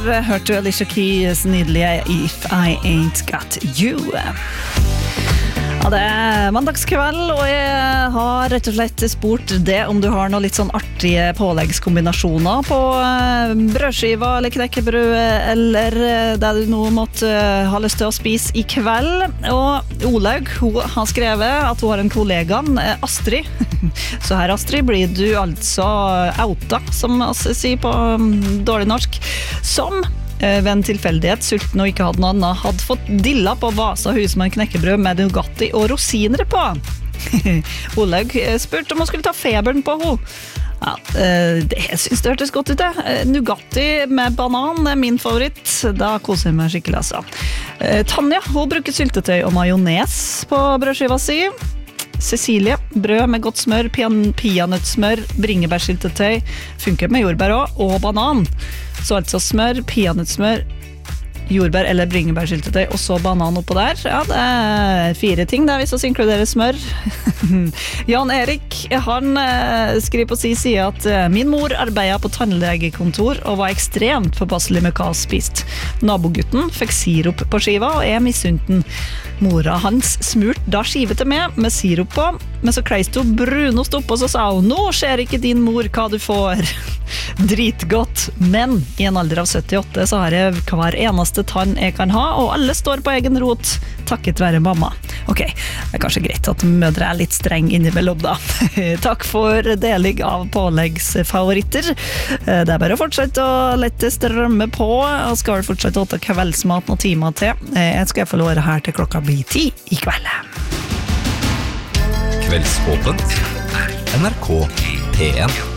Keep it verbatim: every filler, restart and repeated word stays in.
Hørte Alicia Keys nydelige If I Ain't Got You. Ja, det er mandagskveld, og jeg har rett og slett spurt det om du har noe litt sånn artige påleggskombinasjoner på brødskiva eller knekkebrød, eller det du nå måtte ha lyst til å spise i kveld. Og Olaug, hun har skrevet at hun har en kollega, Astrid. Så her, Astrid, blir du altså outa, som man sier på dårlig norsk, som ved en tilfeldighet, sulten og ikke hadde noe annet, hadde fått dilla på Vasa hus med en knekkebrød med Nugatti og rosiner på. Olaug spurte om hun skulle ta feberen på henne. Ja, det, jeg synes det hørtes godt ut det. Nugatti med banan er min favoritt. Da koser jeg meg skikkelig, altså. Tanja, hun bruker syltetøy og majones på brødskiva si. Cecilie, brød med godt smør, peanøttsmør, bringebærsyltetøy, funker med jordbær også, og banan. Så altså smør, peanøttsmør, jordbær eller bringebærsyltetøy, og så banan oppå der. Ja, det er fire ting der, hvis vi inkluderer smør. Jan Erik, han skriver på sin side at min mor arbeidet på tannlegekontor og var ekstremt forpasselig med hva hun spist. Nabogutten fikk sirup på skiva, og jeg misunte den. Mora hans smurt da skivet til meg med sirup på, men så kleiste hun brunost opp, og så sa hun, nå ser ikke din mor hva du får. Dritgodt, men i en alder av syttiåtte så har jeg hver eneste tann jeg kan ha, og alle står på egen rot, takket være mamma. Ok, det er kanskje greit at mødre er litt streng innimellom da. Takk for deling av påleggsfavoritter. Det er bare å fortsette å lette strømme på, og skal fortsette å ta kveldsmat noen timer til. Jeg skal få låre her til klokka blir ti i kveld. Kveldsåpent N R K P en